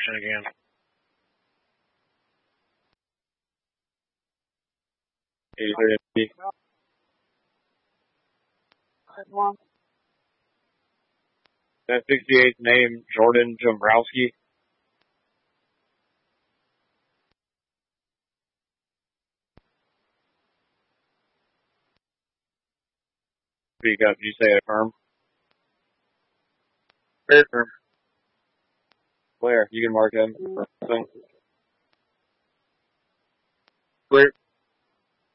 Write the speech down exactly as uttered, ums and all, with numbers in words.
connection again. eighty-three. That sixty-eight name, Jordan Jombrowski. Speak up. Did you say affirm? Affirm. Where? You can mark him. So. Clear.